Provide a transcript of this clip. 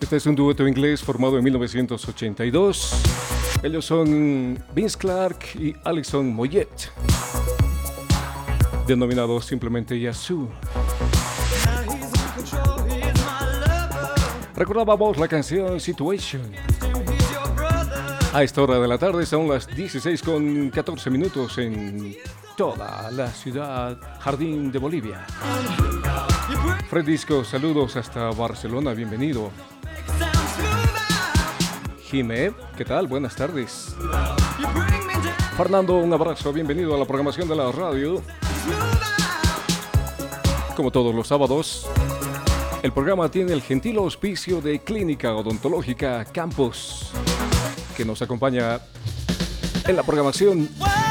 Este es un dueto inglés formado en 1982. Ellos son Vince Clarke y Alison Moyet, denominados simplemente Yazoo. Recordábamos la canción Situation. A esta hora de la tarde son las 16:14 en toda la ciudad Jardín de Bolivia. Fred Disco, saludos hasta Barcelona, bienvenido. Jimé, ¿qué tal? Buenas tardes. Fernando, un abrazo, bienvenido a la programación de la radio. Como todos los sábados, el programa tiene el gentil auspicio de Clínica Odontológica Campos, que nos acompaña en la programación